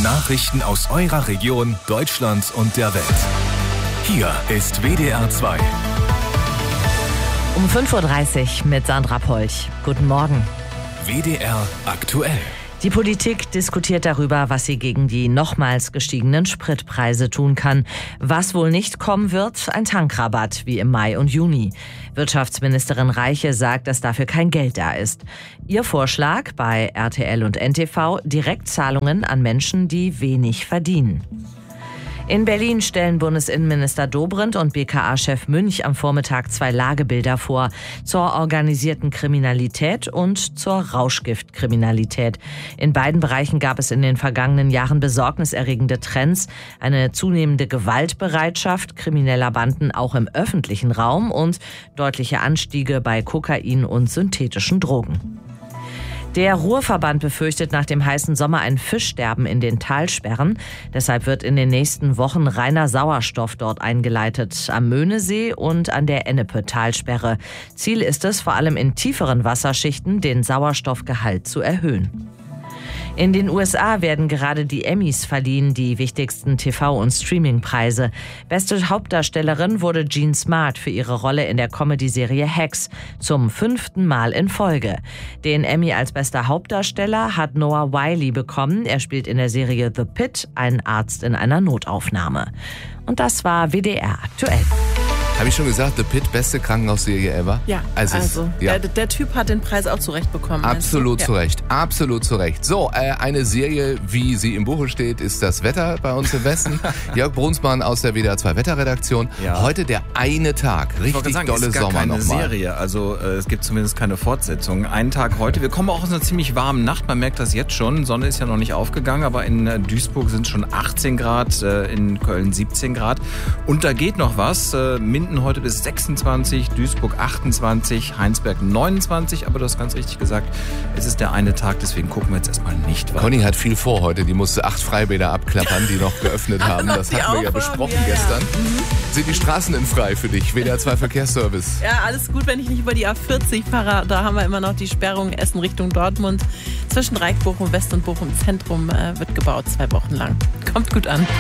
Nachrichten aus eurer Region, Deutschland und der Welt. Hier ist WDR 2. Um 5.30 Uhr mit Sandra Polch. Guten Morgen. WDR aktuell. Die Politik diskutiert darüber, was sie gegen die nochmals gestiegenen Spritpreise tun kann. Was wohl nicht kommen wird, ein Tankrabatt wie im Mai und Juni. Wirtschaftsministerin Reiche sagt, dass dafür kein Geld da ist. Ihr Vorschlag bei RTL und NTV: Direktzahlungen an Menschen, die wenig verdienen. In Berlin stellen Bundesinnenminister Dobrindt und BKA-Chef Münch am Vormittag 2 Lagebilder vor zur organisierten Kriminalität und zur Rauschgiftkriminalität. In beiden Bereichen gab es in den vergangenen Jahren besorgniserregende Trends, eine zunehmende Gewaltbereitschaft krimineller Banden auch im öffentlichen Raum und deutliche Anstiege bei Kokain und synthetischen Drogen. Der Ruhrverband befürchtet nach dem heißen Sommer ein Fischsterben in den Talsperren. Deshalb wird in den nächsten Wochen reiner Sauerstoff dort eingeleitet, am Möhnesee und an der Ennepe-Talsperre. Ziel ist es, vor allem in tieferen Wasserschichten den Sauerstoffgehalt zu erhöhen. In den USA werden gerade die Emmys verliehen, die wichtigsten TV- und Streamingpreise. Beste Hauptdarstellerin wurde Jean Smart für ihre Rolle in der Comedy-Serie Hacks, zum 5. Mal in Folge. Den Emmy als bester Hauptdarsteller hat Noah Wyle bekommen. Er spielt in der Serie The Pit einen Arzt in einer Notaufnahme. Und das war WDR aktuell. Habe ich schon gesagt, The Pit, beste Krankenhausserie ever? Ja, der Typ hat den Preis auch zurecht bekommen. Absolut ja. zu Recht, absolut zu Recht. So, eine Serie, wie sie im Buche steht, ist das Wetter bei uns im Westen. Jörg Brunsmann aus der WDR 2 Wetterredaktion. Ja. Heute der eine Tag, richtig dolle ist gar Sommer keine nochmal. Serie, also es gibt zumindest keine Fortsetzung. Einen Tag heute, wir kommen auch aus einer ziemlich warmen Nacht, man merkt das jetzt schon. Sonne ist ja noch nicht aufgegangen, aber in Duisburg sind es schon 18 Grad, in Köln 17 Grad. Und da geht noch was, Minden heute bis 26, Duisburg 28, Heinsberg 29, aber du hast ganz richtig gesagt, es ist der eine Tag, deswegen gucken wir jetzt erstmal nicht weiter. Conny hat viel vor heute, die musste 8 Freibäder abklappern, die noch geöffnet haben. Das hatten wir ja besprochen gestern. Sind die Straßen denn frei für dich? WDR 2 Verkehrsservice. Ja, alles gut, wenn ich nicht über die A40 fahre. Da haben wir immer noch die Sperrung Essen Richtung Dortmund. Zwischen Dreieck, Bochum West und Bochum Zentrum wird gebaut, 2 Wochen lang. Kommt gut an.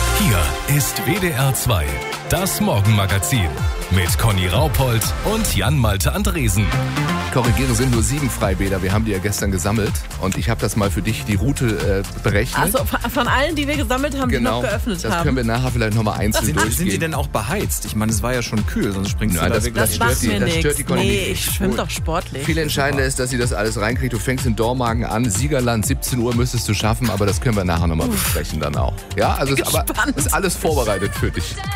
Hier ist WDR 2, das Morgenmagazin mit Conny Raupold und Jan-Malte Andresen. Korrigiere, sind nur 7 Freibäder. Wir haben die ja gestern gesammelt und ich habe das mal für dich, die Route berechnet. Also von allen, die wir gesammelt haben, genau, die noch geöffnet haben. Das können wir nachher vielleicht nochmal einzeln durchgehen. Sind die denn auch beheizt? Ich meine, es war ja schon kühl, sonst springst du da wirklich. Das stört die Conny nicht. Nee, ich schwimme doch sportlich. Viel entscheidender ist, dass sie das alles reinkriegt. Du fängst in Dormagen an, Siegerland, 17 Uhr müsstest du schaffen, aber das können wir nachher nochmal besprechen dann auch. Ja, also ist alles vorbereitet für dich.